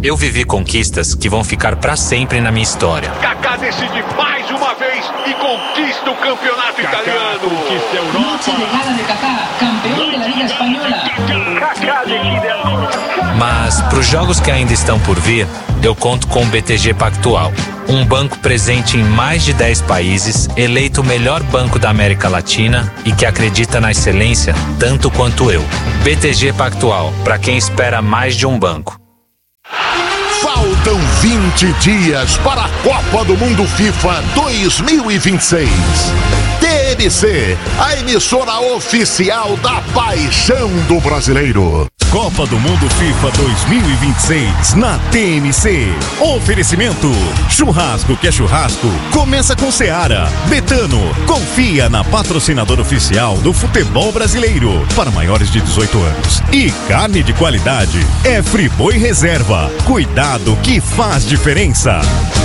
Eu vivi conquistas que vão ficar pra sempre na minha história. Kaká decide mais uma vez e conquista o campeonato italiano. Conquista a Europa. Noche de gala de Kaká, campeão da Liga Espanhola. Kaká decide. Mas pros jogos que ainda estão por vir, eu conto com o BTG Pactual. Um banco presente em mais de 10 países, eleito o melhor banco da América Latina e que acredita na excelência tanto quanto eu. BTG Pactual, para quem espera mais de um banco. Faltam 20 dias para a Copa do Mundo FIFA 2026. TMC, a emissora oficial da paixão do brasileiro. Copa do Mundo FIFA 2026 na TMC. Oferecimento: churrasco que é churrasco, começa com Seara. Betano, confia na patrocinadora oficial do futebol brasileiro para maiores de 18 anos. E carne de qualidade é Friboi Reserva. Cuidado que faz diferença.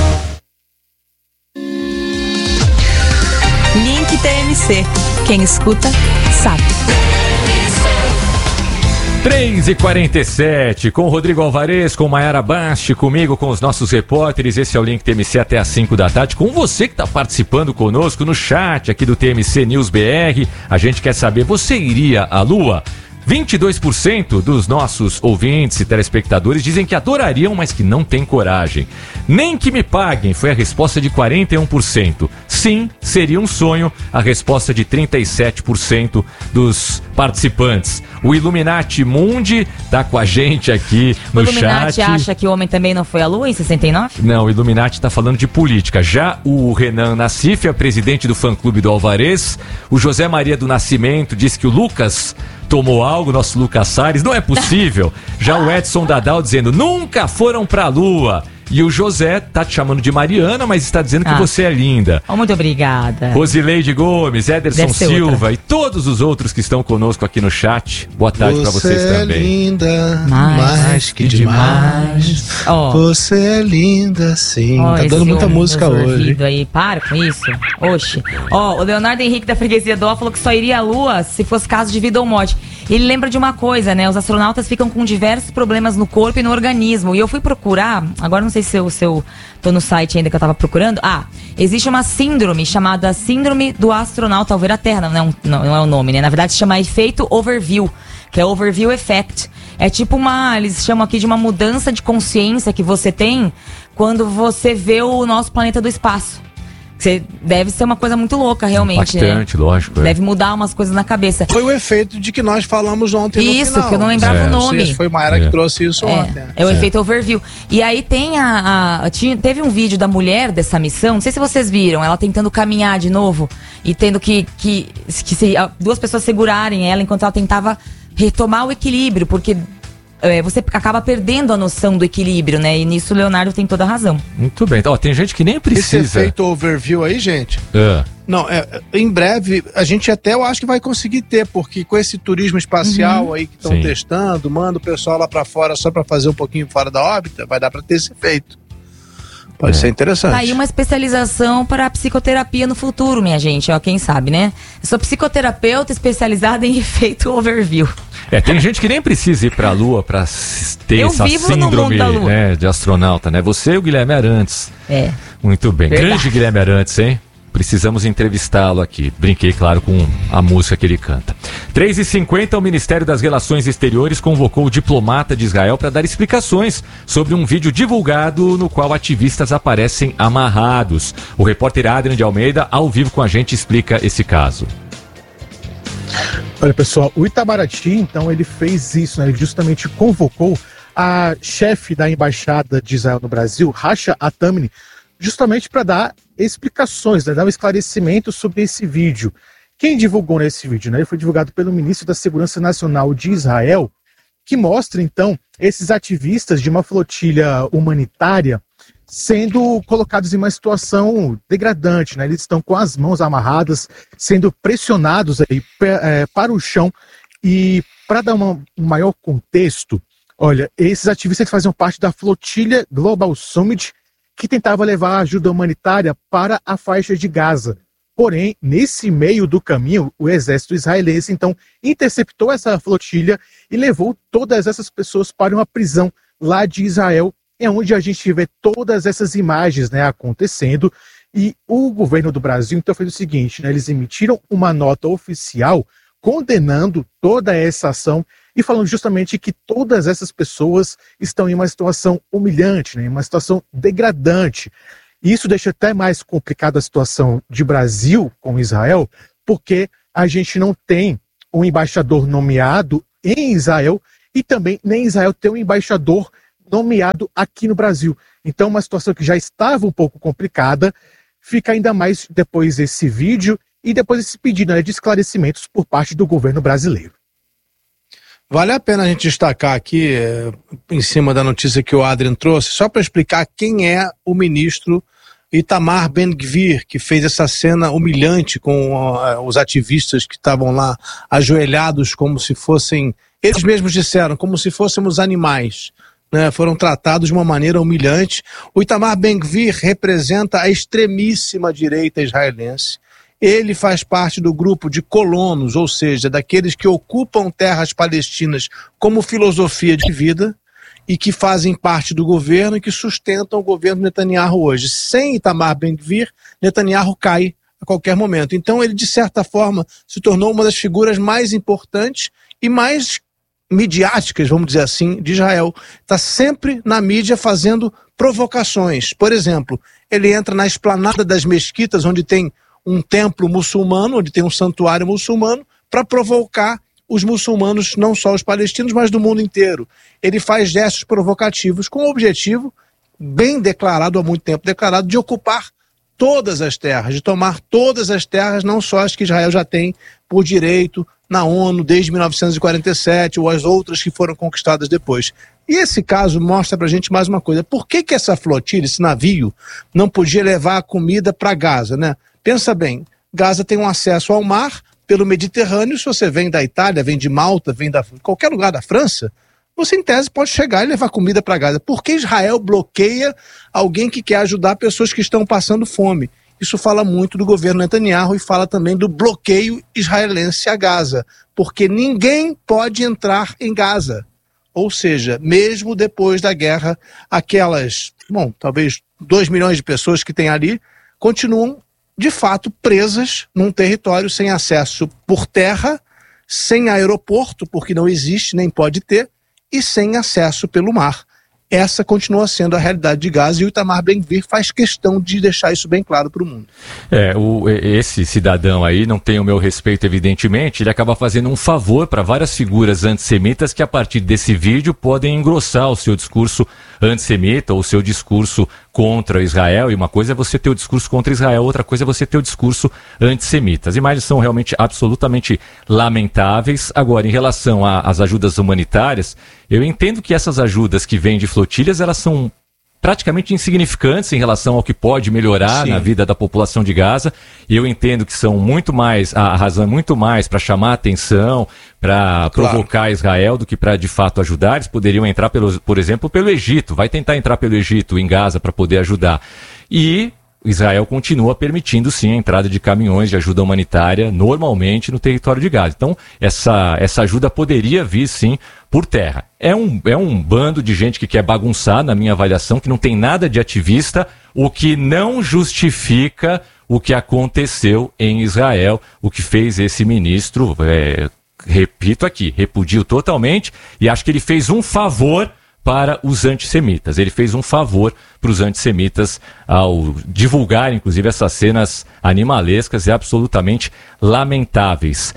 Link TMC. Quem escuta, sabe. 3h47, com o Rodrigo Alvarez, com Mayara Basti, comigo, com os nossos repórteres. Esse é o Link TMC até às 5 da tarde. Com você que está participando conosco no chat aqui do TMC News BR. A gente quer saber, você iria à Lua? 22% dos nossos ouvintes e telespectadores dizem que adorariam, mas que não têm coragem. Nem que me paguem, foi a resposta de 41%. Sim, seria um sonho, a resposta de 37% dos participantes. O Illuminati Mundi tá com a gente aqui no chat. O Illuminati acha que o homem também não foi à Lua em 69? Não, o Illuminati tá falando de política. Já o Renan Nassif, é presidente do fã-clube do Alvarez. O José Maria do Nascimento diz que o Lucas tomou algo, nosso Lucas Salles, não é possível. Já o Edson Dadal dizendo, nunca foram pra Lua. E o José tá te chamando de Mariana, mas está dizendo que você é linda. Oh, muito obrigada. Rosileide Gomes, Ederson Silva e todos os outros que estão conosco aqui no chat. Boa tarde pra vocês também. Você é linda, mais que demais. Você é linda, sim. Tá dando muita música hoje. Aí. Para com isso. Oxe. O Leonardo Henrique da Freguesia do Ó falou que só iria à Lua se fosse caso de vida ou morte. Ele lembra de uma coisa, né? Os astronautas ficam com diversos problemas no corpo e no organismo. E eu fui procurar, agora não sei se eu tô no site ainda que eu tava procurando. Existe uma síndrome chamada Síndrome do Astronauta ao ver a Terra. Não é o nome, né? Na verdade se chama efeito overview, que é overview effect. É tipo eles chamam aqui de uma mudança de consciência que você tem quando você vê o nosso planeta do espaço. Deve ser uma coisa muito louca, realmente. Bastante, né? Lógico. Deve mudar umas coisas na cabeça. Foi o efeito de que nós falamos ontem no final. Isso, que eu não lembrava o nome. Foi Mayara que trouxe isso ontem. É o efeito overview. E aí tem teve um vídeo da mulher dessa missão, não sei se vocês viram, ela tentando caminhar de novo e tendo que duas pessoas segurarem ela enquanto ela tentava retomar o equilíbrio, porque você acaba perdendo a noção do equilíbrio, né? E nisso o Leonardo tem toda a razão. Muito bem. Então, tem gente que nem precisa. Esse efeito overview aí, gente... Não, em breve, a gente até eu acho que vai conseguir ter, porque com esse turismo espacial aí que estão testando, manda o pessoal lá pra fora só pra fazer um pouquinho fora da órbita, vai dar pra ter esse efeito. Pode ser interessante. Tá aí uma especialização para a psicoterapia no futuro, minha gente, quem sabe, né? Eu sou psicoterapeuta especializada em efeito overview. Tem gente que nem precisa ir pra Lua pra ter essa síndrome, né, de astronauta, né? Você e o Guilherme Arantes. Muito bem. Verdade. Grande Guilherme Arantes, hein? Precisamos entrevistá-lo aqui. Brinquei, claro, com a música que ele canta. 3h50, o Ministério das Relações Exteriores convocou o diplomata de Israel para dar explicações sobre um vídeo divulgado no qual ativistas aparecem amarrados. O repórter Adrian de Almeida, ao vivo com a gente, explica esse caso. Olha, pessoal, o Itamaraty, então, ele fez isso, né? Ele justamente convocou a chefe da Embaixada de Israel no Brasil, Rasha Atamni, justamente para dar explicações, né? Dar um esclarecimento sobre esse vídeo. Quem divulgou nesse vídeo, né? Ele foi divulgado pelo ministro da Segurança Nacional de Israel, que mostra, então, esses ativistas de uma flotilha humanitária sendo colocados em uma situação degradante, né? Eles estão com as mãos amarradas, sendo pressionados aí para o chão. E para dar um maior contexto, olha, esses ativistas faziam parte da flotilha Global Summit, que tentava levar ajuda humanitária para a faixa de Gaza. Porém, nesse meio do caminho, o exército israelense, então, interceptou essa flotilha e levou todas essas pessoas para uma prisão lá de Israel, é onde a gente vê todas essas imagens, né, acontecendo. E o governo do Brasil, então, fez o seguinte, né, eles emitiram uma nota oficial condenando toda essa ação e falando justamente que todas essas pessoas estão em uma situação humilhante, né, em uma situação degradante. E isso deixa até mais complicada a situação de Brasil com Israel, porque a gente não tem um embaixador nomeado em Israel e também nem Israel tem um embaixador nomeado aqui no Brasil. Então, uma situação que já estava um pouco complicada, fica ainda mais depois desse vídeo e depois desse pedido, né, de esclarecimentos por parte do governo brasileiro. Vale a pena a gente destacar aqui, em cima da notícia que o Adrian trouxe, só para explicar quem é o ministro Itamar Ben-Gvir, que fez essa cena humilhante com os ativistas que estavam lá ajoelhados como se fossem, eles mesmos disseram, como se fôssemos animais. Né, foram tratados de uma maneira humilhante. O Itamar Ben-Gvir representa a extremíssima direita israelense. Ele faz parte do grupo de colonos, ou seja, daqueles que ocupam terras palestinas como filosofia de vida e que fazem parte do governo e que sustentam o governo Netanyahu hoje. Sem Itamar Ben-Gvir, Netanyahu cai a qualquer momento. Então ele, de certa forma, se tornou uma das figuras mais importantes e mais midiáticas, vamos dizer assim, de Israel. Está sempre na mídia fazendo provocações. Por exemplo, ele entra na esplanada das mesquitas, onde tem um templo muçulmano, onde tem um santuário muçulmano, para provocar os muçulmanos, não só os palestinos, mas do mundo inteiro. Ele faz gestos provocativos com o objetivo, bem declarado, há muito tempo declarado, de ocupar todas as terras, de tomar todas as terras, não só as que Israel já tem por direito na ONU desde 1947 ou as outras que foram conquistadas depois. E esse caso mostra pra gente mais uma coisa. Por que essa flotilha, esse navio, não podia levar a comida para Gaza, né? Pensa bem, Gaza tem um acesso ao mar pelo Mediterrâneo. Se você vem da Itália, vem de Malta, vem de qualquer lugar da França, você em tese pode chegar e levar comida para Gaza. Por que Israel bloqueia alguém que quer ajudar pessoas que estão passando fome? Isso fala muito do governo Netanyahu e fala também do bloqueio israelense a Gaza, porque ninguém pode entrar em Gaza. Ou seja, mesmo depois da guerra, aquelas, talvez 2 milhões de pessoas que tem ali, continuam, de fato, presas num território sem acesso por terra, sem aeroporto, porque não existe, nem pode ter, e sem acesso pelo mar. Essa continua sendo a realidade de Gaza e o Itamar Ben-Gvir faz questão de deixar isso bem claro para o mundo. Esse cidadão aí não tem o meu respeito, evidentemente. Ele acaba fazendo um favor para várias figuras antissemitas que, a partir desse vídeo, podem engrossar o seu discurso antissemita ou o seu discurso contra Israel. E uma coisa é você ter o discurso contra Israel, outra coisa é você ter o discurso antissemita. As imagens são realmente absolutamente lamentáveis. Agora, em relação às ajudas humanitárias, eu entendo que essas ajudas que vêm de flotilhas, elas são praticamente insignificantes em relação ao que pode melhorar na vida da população de Gaza. E eu entendo que são muito mais, a razão é muito mais para chamar a atenção, para provocar Israel do que para de fato ajudar. Eles poderiam entrar, por exemplo, pelo Egito. Vai tentar entrar pelo Egito em Gaza para poder ajudar. E Israel continua permitindo, sim, a entrada de caminhões de ajuda humanitária normalmente no território de Gaza. Então, essa ajuda poderia vir, sim, por terra. É um bando de gente que quer bagunçar, na minha avaliação, que não tem nada de ativista, o que não justifica o que aconteceu em Israel, o que fez esse ministro, repito aqui, repudio totalmente, e acho que ele fez um favor para os antissemitas. Ele fez um favor para os antissemitas ao divulgar, inclusive, essas cenas animalescas e absolutamente lamentáveis.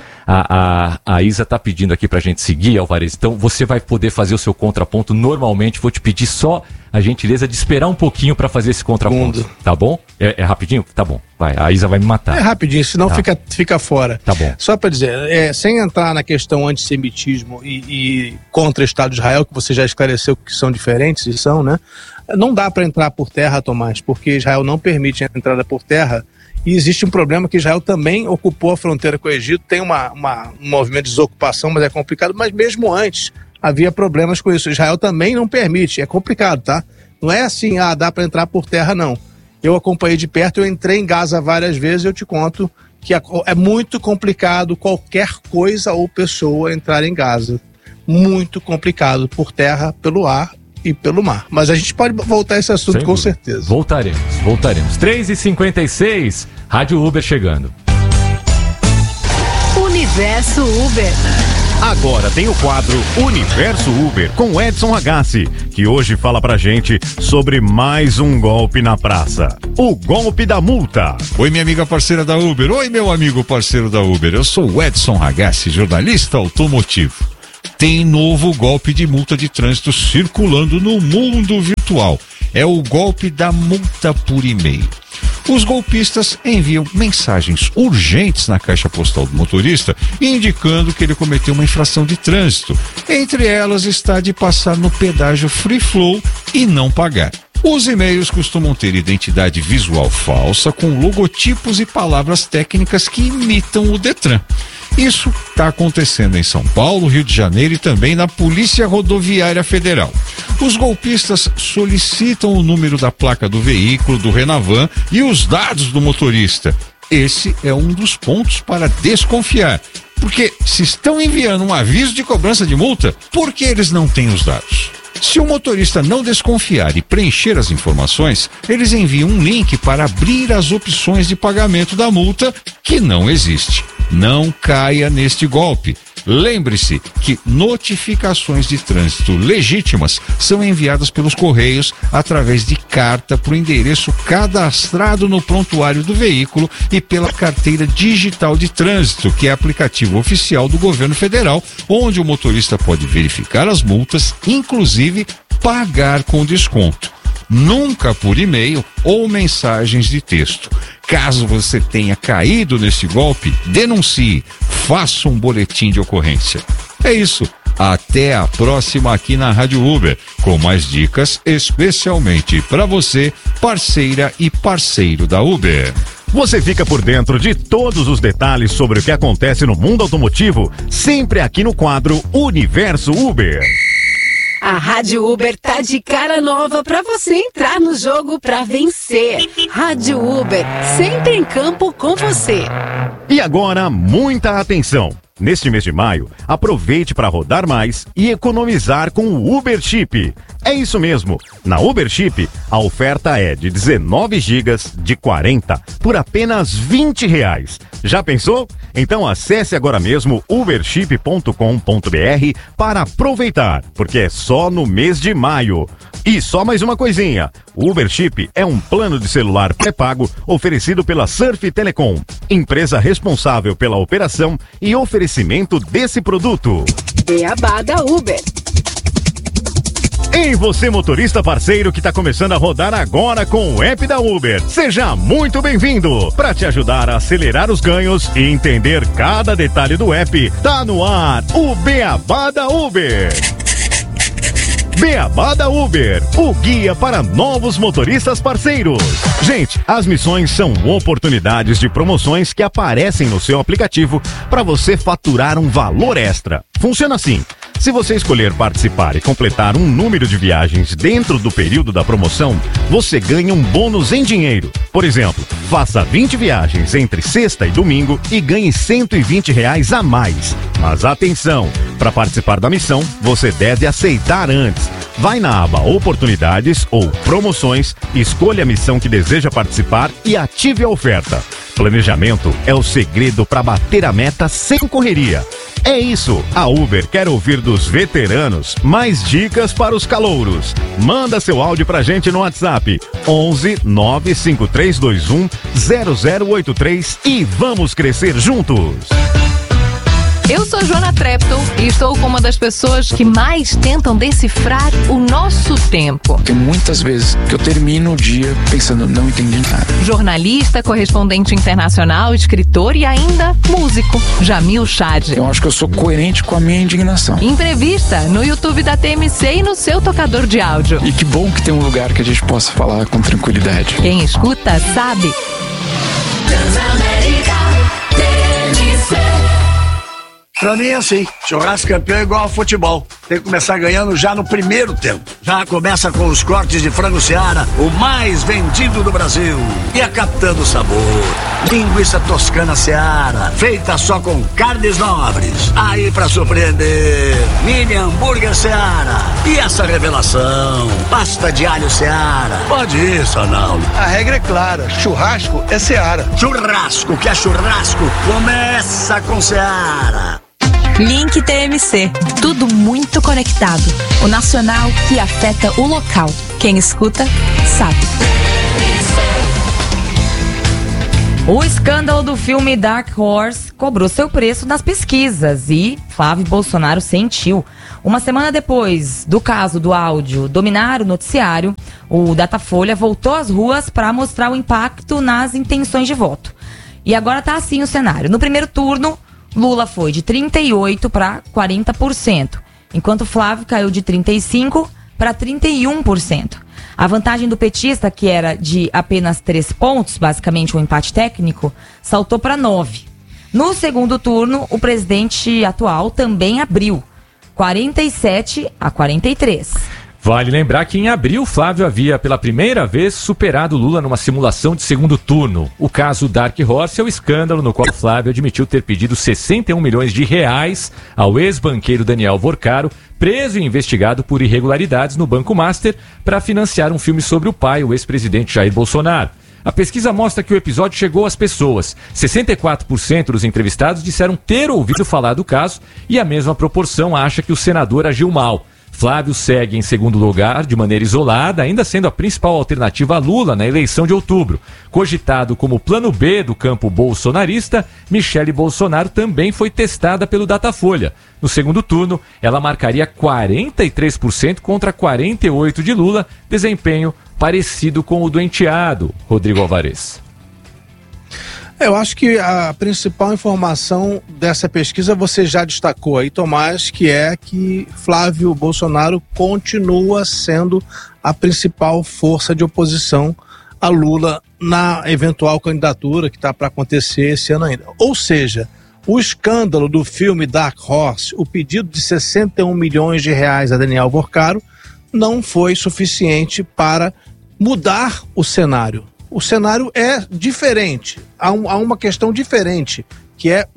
A Isa está pedindo aqui para a gente seguir, Alvarez. Então, você vai poder fazer o seu contraponto normalmente. Vou te pedir só a gentileza de esperar um pouquinho para fazer esse contraponto. Tá bom? É rapidinho? Tá bom. Vai, a Isa vai me matar. É rapidinho, senão fica fora. Tá bom. Só para dizer, sem entrar na questão antissemitismo e contra o Estado de Israel, que você já esclareceu que são diferentes, e são, né? Não dá para entrar por terra, Tomás, porque Israel não permite a entrada por terra. E existe um problema que Israel também ocupou a fronteira com o Egito, tem um movimento de desocupação, mas é complicado, mas mesmo antes havia problemas com isso. Israel também não permite, é complicado, tá? Não é assim, dá para entrar por terra, não. Eu acompanhei de perto, eu entrei em Gaza várias vezes, eu te conto que é muito complicado qualquer coisa ou pessoa entrar em Gaza. Muito complicado, por terra, pelo ar e pelo mar. Mas a gente pode voltar a esse assunto com certeza. Voltaremos. 3h56, Rádio Uber chegando. Universo Uber. Agora tem o quadro Universo Uber com Edson Ragazzi, que hoje fala pra gente sobre mais um golpe na praça. O golpe da multa. Oi, minha amiga parceira da Uber. Oi, meu amigo parceiro da Uber. Eu sou o Edson Ragazzi, jornalista automotivo. Tem novo golpe de multa de trânsito circulando no mundo virtual. É o golpe da multa por e-mail. Os golpistas enviam mensagens urgentes na caixa postal do motorista, indicando que ele cometeu uma infração de trânsito. Entre elas está de passar no pedágio Free Flow e não pagar. Os e-mails costumam ter identidade visual falsa, com logotipos e palavras técnicas que imitam o Detran. Isso está acontecendo em São Paulo, Rio de Janeiro e também na Polícia Rodoviária Federal. Os golpistas solicitam o número da placa do veículo, do Renavan e os dados do motorista. Esse é um dos pontos para desconfiar. Porque se estão enviando um aviso de cobrança de multa, por que eles não têm os dados? Se o motorista não desconfiar e preencher as informações, eles enviam um link para abrir as opções de pagamento da multa, que não existe. Não caia neste golpe. Lembre-se que notificações de trânsito legítimas são enviadas pelos Correios através de carta para o endereço cadastrado no prontuário do veículo e pela carteira digital de trânsito, que é aplicativo oficial do governo federal, onde o motorista pode verificar as multas, inclusive pagar com desconto. Nunca por e-mail ou mensagens de texto. Caso você tenha caído nesse golpe, denuncie, faça um boletim de ocorrência. É isso. Até a próxima aqui na Rádio Uber, com mais dicas especialmente para você, parceira e parceiro da Uber. Você fica por dentro de todos os detalhes sobre o que acontece no mundo automotivo, sempre aqui no quadro Universo Uber. A Rádio Uber tá de cara nova pra você entrar no jogo pra vencer. Rádio Uber, sempre em campo com você. E agora, muita atenção. Neste mês de maio, aproveite para rodar mais e economizar com o Uber Chip. É isso mesmo. Na Uber Chip, a oferta é de 19 GB de 40 por apenas R$20. Já pensou? Então acesse agora mesmo uberchip.com.br para aproveitar, porque é só no mês de maio. E só mais uma coisinha. O Uber Chip é um plano de celular pré-pago oferecido pela Surf Telecom, empresa responsável pela operação e oferecimento desse produto. Beabá da Uber. Ei, você motorista parceiro que está começando a rodar agora com o app da Uber. Seja muito bem-vindo. Para te ajudar a acelerar os ganhos e entender cada detalhe do app, tá no ar o Beabá da Uber. Beabá da Uber, o guia para novos motoristas parceiros. Gente, as missões são oportunidades de promoções que aparecem no seu aplicativo para você faturar um valor extra. Funciona assim. Se você escolher participar e completar um número de viagens dentro do período da promoção, você ganha um bônus em dinheiro. Por exemplo, faça 20 viagens entre sexta e domingo e ganhe R$120 a mais. Mas atenção, para participar da missão, você deve aceitar antes. Vai na aba Oportunidades ou Promoções, escolha a missão que deseja participar e ative a oferta. Planejamento é o segredo para bater a meta sem correria. É isso, a Uber quer ouvir dos veteranos mais dicas para os calouros. Manda seu áudio pra gente no WhatsApp 11 95321 0083 e vamos crescer juntos. Eu sou Joana Trepton e estou com uma das pessoas que mais tentam decifrar o nosso tempo. Tem muitas vezes que eu termino o dia pensando, não entendi nada. Jornalista, correspondente internacional, escritor e ainda músico, Jamil Chad. Eu acho que eu sou coerente com a minha indignação. Entrevista no YouTube da TMC e no seu tocador de áudio. E que bom que tem um lugar que a gente possa falar com tranquilidade. Quem escuta sabe. Pra mim é assim, churrasco campeão é igual ao futebol. Tem que começar ganhando já no primeiro tempo. Já começa com os cortes de frango Seara, o mais vendido do Brasil. E a Capitã do Sabor, linguiça toscana Seara, feita só com carnes nobres. Aí pra surpreender, mini hambúrguer Seara. E essa revelação, pasta de alho Seara. Pode ir, Sonaldo. A regra é clara, churrasco é Seara. Churrasco que é churrasco, começa com Seara. Link TMC, tudo muito conectado. O nacional que afeta o local. Quem escuta, sabe. O escândalo do filme Dark Horse cobrou seu preço nas pesquisas e Flávio Bolsonaro sentiu. Uma semana depois do caso do áudio dominar o noticiário, o Datafolha voltou às ruas para mostrar o impacto nas intenções de voto. E agora tá assim o cenário. No primeiro turno, Lula foi de 38% para 40%, enquanto Flávio caiu de 35% para 31%. A vantagem do petista, que era de apenas 3 pontos, basicamente um empate técnico, saltou para 9%. No segundo turno, o presidente atual também abriu, 47% a 43%. Vale lembrar que em abril, Flávio havia pela primeira vez superado Lula numa simulação de segundo turno. O caso Dark Horse é o escândalo no qual Flávio admitiu ter pedido 61 milhões de reais ao ex-banqueiro Daniel Vorcaro, preso e investigado por irregularidades no Banco Master, para financiar um filme sobre o pai, o ex-presidente Jair Bolsonaro. A pesquisa mostra que o episódio chegou às pessoas. 64% dos entrevistados disseram ter ouvido falar do caso e a mesma proporção acha que o senador agiu mal. Flávio segue em segundo lugar de maneira isolada, ainda sendo a principal alternativa a Lula na eleição de outubro. Cogitado como plano B do campo bolsonarista, Michele Bolsonaro também foi testada pelo Datafolha. No segundo turno, ela marcaria 43% contra 48% de Lula, desempenho parecido com o do enteado, Rodrigo Alvarez. Eu acho que a principal informação dessa pesquisa você já destacou aí, Tomás, que é que Flávio Bolsonaro continua sendo a principal força de oposição a Lula na eventual candidatura que está para acontecer esse ano ainda. Ou seja, o escândalo do filme Dark Horse, o pedido de 61 milhões de reais a Daniel Vorcaro, não foi suficiente para mudar o cenário. O cenário é diferente, há uma questão diferente, que é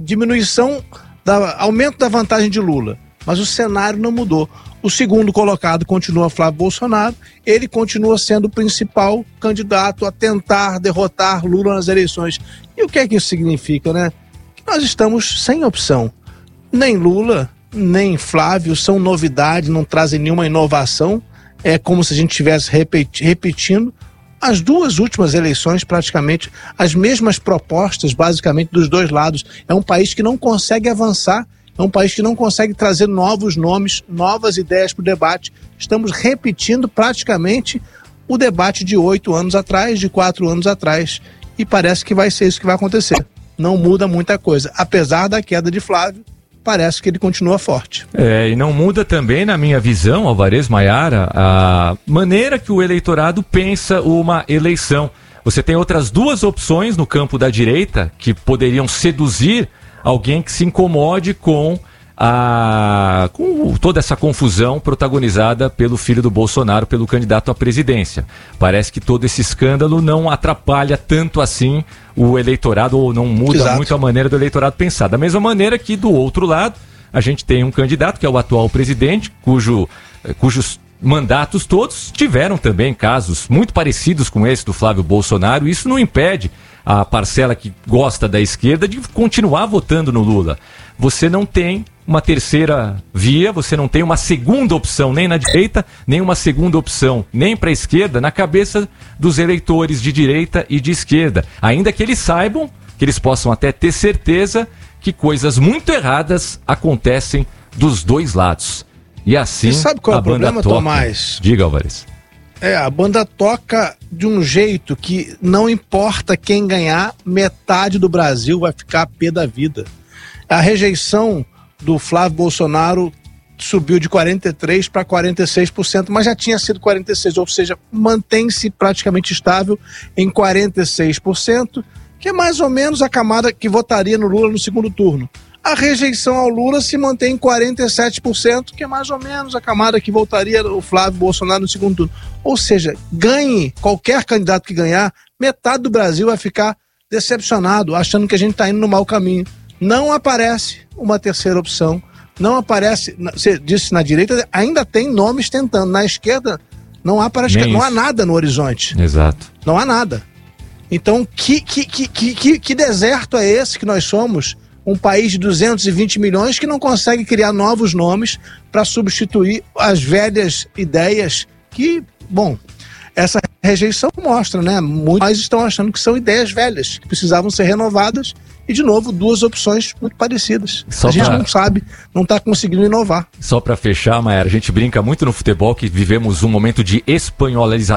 aumento da vantagem de Lula, mas o cenário não mudou. O segundo colocado continua Flávio Bolsonaro, ele continua sendo o principal candidato a tentar derrotar Lula nas eleições. E o que é que isso significa, né? Que nós estamos sem opção. Nem Lula, nem Flávio são novidade, não trazem nenhuma inovação, é como se a gente estivesse repetindo as duas últimas eleições, praticamente as mesmas propostas, basicamente, dos dois lados. É um país que não consegue avançar, é um país que não consegue trazer novos nomes, novas ideias para o debate. Estamos repetindo praticamente o debate de 8 anos atrás, de 4 anos atrás, e parece que vai ser isso que vai acontecer. Não muda muita coisa. Apesar da queda de Flávio, parece que ele continua forte. E não muda também, na minha visão, Alvarez, Maiara, a maneira que o eleitorado pensa uma eleição. Você tem outras duas opções no campo da direita que poderiam seduzir alguém que se incomode com toda essa confusão protagonizada pelo filho do Bolsonaro, pelo candidato à presidência. Parece que todo esse escândalo não atrapalha tanto assim o eleitorado, ou não muda muito a maneira do eleitorado pensar. Da mesma maneira que, do outro lado, a gente tem um candidato, que é o atual presidente, cujos mandatos todos tiveram também casos muito parecidos com esse do Flávio Bolsonaro. Isso não impede a parcela que gosta da esquerda de continuar votando no Lula. Você não tem uma terceira via, você não tem uma segunda opção nem na direita, nem uma segunda opção nem para a esquerda na cabeça dos eleitores de direita e de esquerda. Ainda que eles saibam, que eles possam até ter certeza que coisas muito erradas acontecem dos dois lados. E assim, sabe qual é o problema, toca. Tomás? Diga, Alvarez. A banda toca de um jeito que não importa quem ganhar, metade do Brasil vai ficar a pé da vida. A rejeição do Flávio Bolsonaro subiu de 43% para 46%, mas já tinha sido 46%, ou seja, mantém-se praticamente estável em 46%, que é mais ou menos a camada que votaria no Lula no segundo turno. A rejeição ao Lula se mantém em 47%, que é mais ou menos a camada que voltaria o Flávio Bolsonaro no segundo turno. Ou seja, ganhe qualquer candidato que ganhar, metade do Brasil vai ficar decepcionado, achando que a gente está indo no mau caminho. Não aparece uma terceira opção, não aparece, você disse na direita, ainda tem nomes tentando, na esquerda não aparece, não há nada no horizonte. Exato. Não há nada. Então, que deserto é esse que nós somos? Um país de 220 milhões que não consegue criar novos nomes para substituir as velhas ideias que, bom, essa rejeição mostra, né? Muitos mais estão achando que são ideias velhas, que precisavam ser renovadas e, de novo, duas opções muito parecidas. A gente não sabe, não está conseguindo inovar. Só para fechar, Mayara, a gente brinca muito no futebol que vivemos um momento de espanholização